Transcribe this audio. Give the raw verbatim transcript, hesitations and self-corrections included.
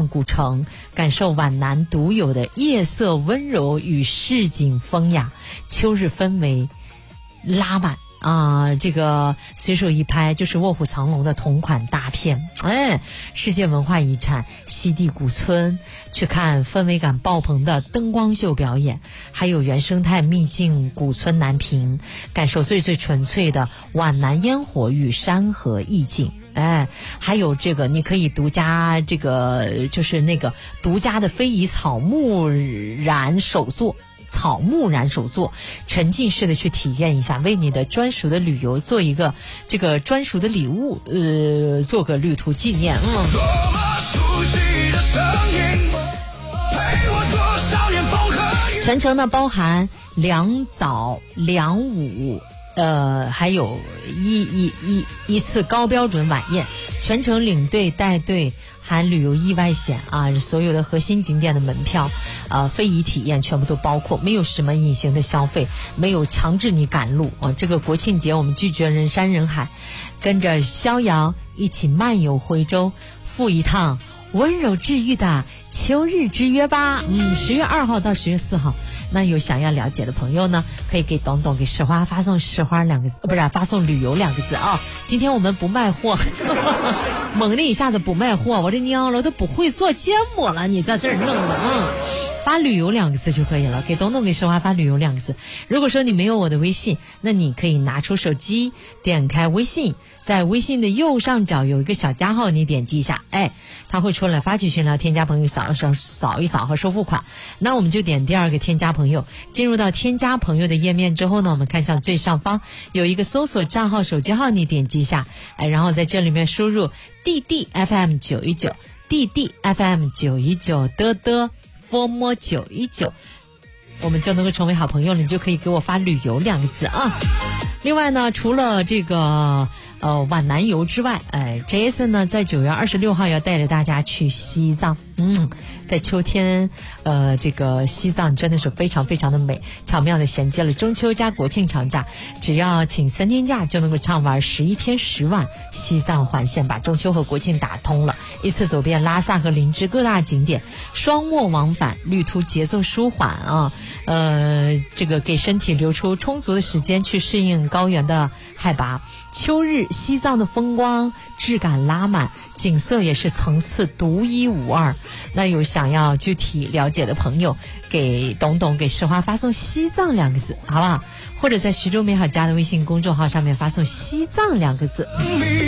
上古城，感受皖南独有的夜色温柔与市井风雅，秋日氛围拉满啊，这个随手一拍就是卧虎藏龙的同款大片。哎，世界文化遗产西递古村，去看氛围感爆棚的灯光秀表演，还有原生态秘境古村南屏，感受最最纯粹的皖南烟火与山河意境。哎，还有这个你可以独家这个就是那个独家的非遗草木染手作草木染手作，沉浸式的去体验一下，为你的专属的旅游做一个这个专属的礼物，呃，做个旅途纪念。嗯，多么熟悉的声音，陪我多少年风和雨。全程呢包含两早两午。呃，还有一一一一次高标准晚宴，全程领队带队，含旅游意外险啊，所有的核心景点的门票，呃，非遗体验全部都包括，没有什么隐形的消费，没有强制你赶路啊。这个国庆节我们拒绝人山人海，跟着逍遥一起漫游徽州，赴一趟温柔治愈的秋日之约吧。嗯，十月二号到十月四号，那有想要了解的朋友呢，可以给董董给石花发送石花两个字，不是发送旅游两个字啊。今天我们不卖货，猛的一下子不卖货，我这娘了，我都不会做节目了，你在这儿弄的啊。发旅游两个字就可以了，给董董给石花发旅游两个字。如果说你没有我的微信，那你可以拿出手机，点开微信，在微信的右上角有一个小加号，你点击一下，哎，它会出来发起群聊，添加朋友，扫扫扫一扫和收付款。那我们就点第二个添加朋友，进入到添加朋友的页面之后呢，我们看一下最上方有一个搜索账号手机号，你点击一下，哎，然后在这里面输入 D D F M 九一九 D D F M 九一九的的form 九一九，我们就能够成为好朋友了，你就可以给我发旅游两个字啊。另外呢，除了这个呃皖南游之外，哎 Jason 呢在九月二十六号要带着大家去西藏。嗯，在秋天，呃，这个西藏真的是非常非常的美，巧妙的衔接了中秋加国庆长假，只要请三天假就能够畅玩十一天十晚西藏环线，把中秋和国庆打通了，一次走遍拉萨和林芝各大景点，双末往返，旅途节奏舒缓啊，呃，这个给身体留出充足的时间去适应高原的海拔。秋日西藏的风光质感拉满，景色也是层次独一无二。那有想要具体了解的朋友，给董董给石花发送西藏两个字，好不好？或者在徐州美好家的微信公众号上面发送西藏两个字。